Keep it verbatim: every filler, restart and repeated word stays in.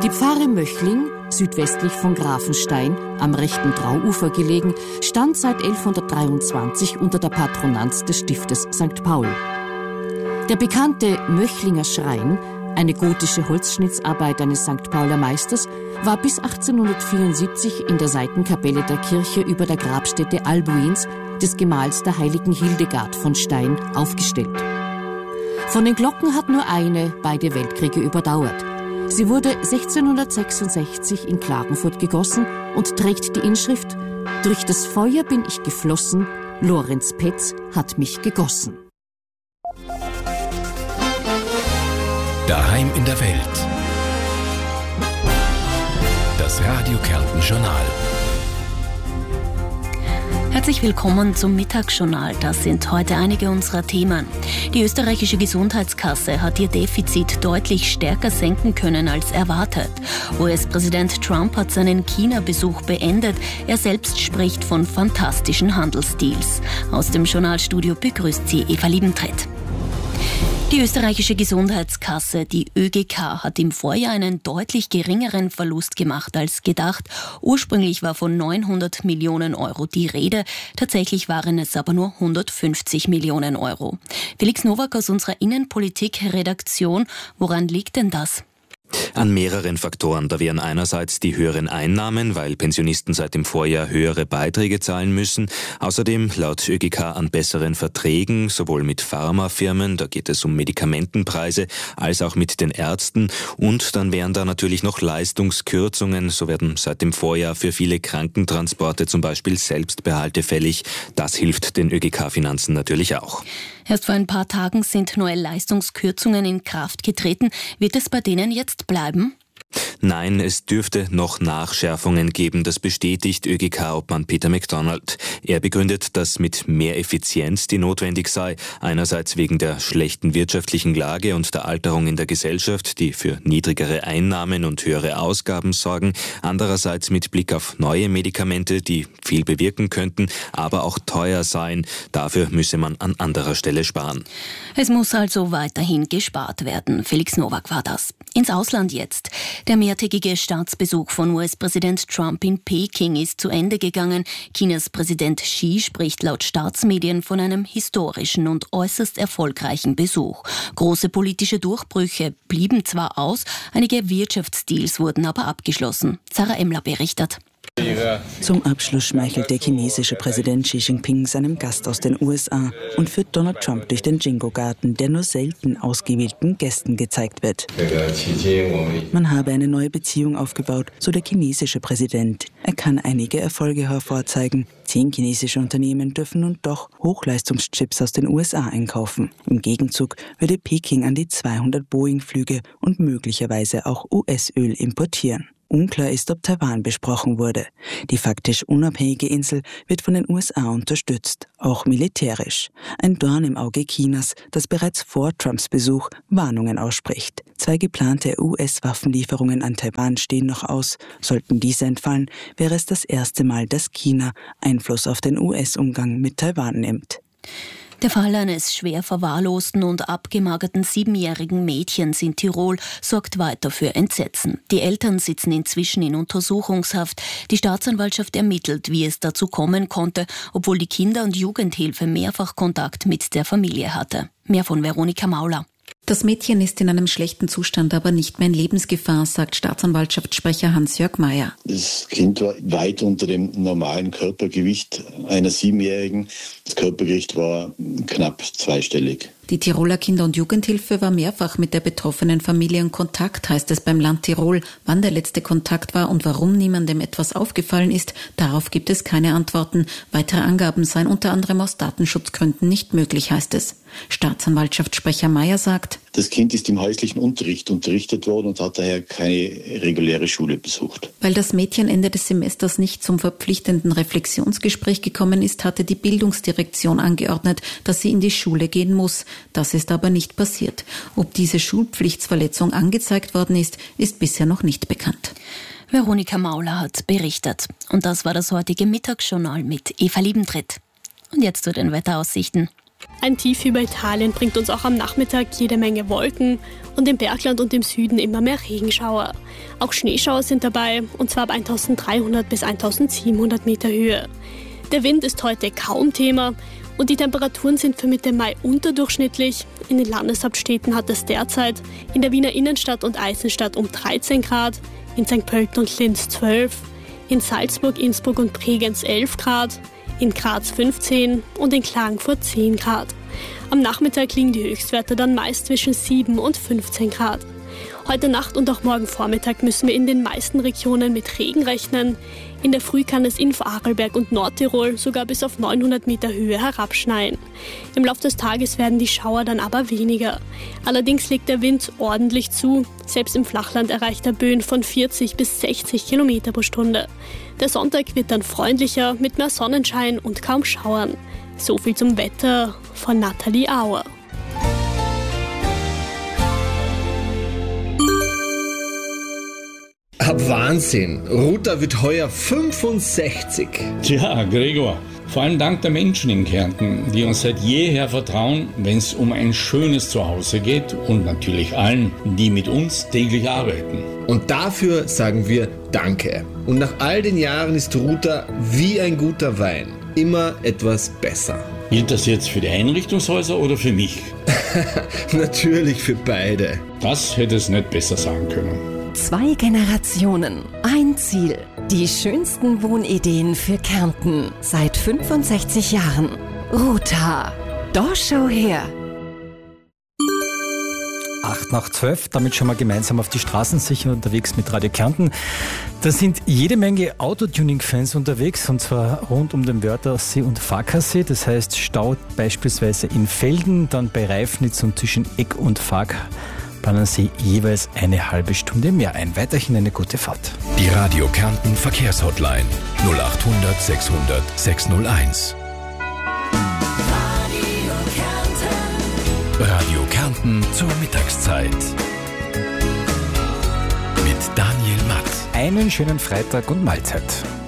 Die Pfarre Möchling, südwestlich von Grafenstein, am rechten Trauufer gelegen, stand seit elfhundertdreiundzwanzig unter der Patronanz des Stiftes Sankt Paul. Der bekannte Möchlinger Schrein, eine gotische Holzschnittsarbeit eines Sankt Pauler Meisters, war bis achtzehnhundertvierundsiebzig in der Seitenkapelle der Kirche über der Grabstätte Albuins, des Gemahls der heiligen Hildegard von Stein, aufgestellt. Von den Glocken hat nur eine beide Weltkriege überdauert. Sie wurde sechzehnhundertsechsundsechzig in Klagenfurt gegossen und trägt die Inschrift: Durch das Feuer bin ich geflossen, Lorenz Petz hat mich gegossen. Daheim in der Welt. Das Radio Kärnten Journal. Herzlich willkommen zum Mittagsjournal. Das sind heute einige unserer Themen. Die österreichische Gesundheitskasse hat ihr Defizit deutlich stärker senken können als erwartet. U S-Präsident Trump hat seinen China-Besuch beendet. Er selbst spricht von fantastischen Handelsdeals. Aus dem Journalstudio begrüßt sie Eva Liebentritt. Die österreichische Gesundheitskasse, die Ö G K, hat im Vorjahr einen deutlich geringeren Verlust gemacht als gedacht. Ursprünglich war von neunhundert Millionen Euro die Rede. Tatsächlich waren es aber nur hundertfünfzig Millionen Euro. Felix Nowak aus unserer Innenpolitik-Redaktion. Woran liegt denn das? An mehreren Faktoren. Da wären einerseits die höheren Einnahmen, weil Pensionisten seit dem Vorjahr höhere Beiträge zahlen müssen. Außerdem laut Ö G K an besseren Verträgen, sowohl mit Pharmafirmen, da geht es um Medikamentenpreise, als auch mit den Ärzten. Und dann wären da natürlich noch Leistungskürzungen. So werden seit dem Vorjahr für viele Krankentransporte zum Beispiel Selbstbehalte fällig. Das hilft den Ö G K-Finanzen natürlich auch. Erst vor ein paar Tagen sind neue Leistungskürzungen in Kraft getreten. Wird es bei denen jetzt bleiben? Nein, es dürfte noch Nachschärfungen geben. Das bestätigt Ö G K-Obmann Peter MacDonald. Er begründet, dass mit mehr Effizienz, die notwendig sei, einerseits wegen der schlechten wirtschaftlichen Lage und der Alterung in der Gesellschaft, die für niedrigere Einnahmen und höhere Ausgaben sorgen, andererseits mit Blick auf neue Medikamente, die viel bewirken könnten, aber auch teuer seien. Dafür müsse man an anderer Stelle sparen. Es muss also weiterhin gespart werden. Felix Nowak war das. Ins Ausland jetzt. Der mehrtägige Staatsbesuch von U S-Präsident Trump in Peking ist zu Ende gegangen. Chinas Präsident Xi spricht laut Staatsmedien von einem historischen und äußerst erfolgreichen Besuch. Große politische Durchbrüche blieben zwar aus, einige Wirtschaftsdeals wurden aber abgeschlossen. Sarah Emmler berichtet. Zum Abschluss schmeichelt der chinesische Präsident Xi Jinping seinem Gast aus den U S A und führt Donald Trump durch den Jingo-Garten, der nur selten ausgewählten Gästen gezeigt wird. Man habe eine neue Beziehung aufgebaut, so der chinesische Präsident. Er kann einige Erfolge hervorzeigen. Zehn chinesische Unternehmen dürfen nun doch Hochleistungschips aus den U S A einkaufen. Im Gegenzug würde Peking an die zweihundert Boeing-Flüge und möglicherweise auch U S-Öl importieren. Unklar ist, ob Taiwan besprochen wurde. Die faktisch unabhängige Insel wird von den U S A unterstützt, auch militärisch. Ein Dorn im Auge Chinas, das bereits vor Trumps Besuch Warnungen ausspricht. Zwei geplante U S-Waffenlieferungen an Taiwan stehen noch aus. Sollten diese entfallen, wäre es das erste Mal, dass China Einfluss auf den U S-Umgang mit Taiwan nimmt. Der Fall eines schwer verwahrlosten und abgemagerten siebenjährigen Mädchens in Tirol sorgt weiter für Entsetzen. Die Eltern sitzen inzwischen in Untersuchungshaft. Die Staatsanwaltschaft ermittelt, wie es dazu kommen konnte, obwohl die Kinder- und Jugendhilfe mehrfach Kontakt mit der Familie hatte. Mehr von Veronika Mauler. Das Mädchen ist in einem schlechten Zustand, aber nicht mehr in Lebensgefahr, sagt Staatsanwaltschaftssprecher Hans-Jörg Mayer. Das Kind war weit unter dem normalen Körpergewicht einer Siebenjährigen. Das Körpergewicht war knapp zweistellig. Die Tiroler Kinder- und Jugendhilfe war mehrfach mit der betroffenen Familie in Kontakt, heißt es beim Land Tirol. Wann der letzte Kontakt war und warum niemandem etwas aufgefallen ist, darauf gibt es keine Antworten. Weitere Angaben seien unter anderem aus Datenschutzgründen nicht möglich, heißt es. Staatsanwaltschaftssprecher Mayer sagt: Das Kind ist im häuslichen Unterricht unterrichtet worden und hat daher keine reguläre Schule besucht. Weil das Mädchen Ende des Semesters nicht zum verpflichtenden Reflexionsgespräch gekommen ist, hatte die Bildungsdirektion angeordnet, dass sie in die Schule gehen muss. Das ist aber nicht passiert. Ob diese Schulpflichtsverletzung angezeigt worden ist, ist bisher noch nicht bekannt. Veronika Mauler hat berichtet. Und das war das heutige Mittagsjournal mit Eva Liebentritt. Und jetzt zu den Wetteraussichten. Ein Tief über Italien bringt uns auch am Nachmittag jede Menge Wolken und im Bergland und im Süden immer mehr Regenschauer. Auch Schneeschauer sind dabei, und zwar ab eintausenddreihundert bis eintausendsiebenhundert Meter Höhe. Der Wind ist heute kaum Thema und die Temperaturen sind für Mitte Mai unterdurchschnittlich. In den Landeshauptstädten hat es derzeit in der Wiener Innenstadt und Eisenstadt um dreizehn Grad, in Sankt Pölten und Linz zwölf, in Salzburg, Innsbruck und Bregenz elf Grad, in Graz fünfzehn und in Klagenfurt zehn Grad. Am Nachmittag liegen die Höchstwerte dann meist zwischen sieben und fünfzehn Grad. Heute Nacht und auch morgen Vormittag müssen wir in den meisten Regionen mit Regen rechnen. In der Früh kann es in Vorarlberg und Nordtirol sogar bis auf neunhundert Meter Höhe herabschneien. Im Laufe des Tages werden die Schauer dann aber weniger. Allerdings legt der Wind ordentlich zu. Selbst im Flachland erreicht er Böen von vierzig bis sechzig Kilometer pro Stunde. Der Sonntag wird dann freundlicher mit mehr Sonnenschein und kaum Schauern. So viel zum Wetter von Nathalie Auer. Wahnsinn! Ruta wird heuer fünfundsechzig. Tja, Gregor, vor allem dank der Menschen in Kärnten, die uns seit jeher vertrauen, wenn es um ein schönes Zuhause geht, und natürlich allen, die mit uns täglich arbeiten. Und dafür sagen wir Danke. Und nach all den Jahren ist Ruta wie ein guter Wein immer etwas besser. Gilt das jetzt für die Einrichtungshäuser oder für mich? Natürlich für beide. Das hätte es nicht besser sagen können. Zwei Generationen, ein Ziel. Die schönsten Wohnideen für Kärnten seit fünfundsechzig Jahren. Ruta. Da schau her. Acht nach zwölf, damit schon mal gemeinsam auf die Straßen sicher unterwegs mit Radio Kärnten. Da sind jede Menge Autotuning-Fans unterwegs, und zwar rund um den Wörthersee und Farkasee. Das heißt Stau beispielsweise in Velden, dann bei Reifnitz und zwischen Eck und Fark planen Sie jeweils eine halbe Stunde mehr ein. Weiterhin eine gute Fahrt. Die Radio Kärnten Verkehrshotline null achthundert sechshundert sechshunderteins. Radio Kärnten zur Mittagszeit. Mit Daniel Matt. Einen schönen Freitag und Mahlzeit.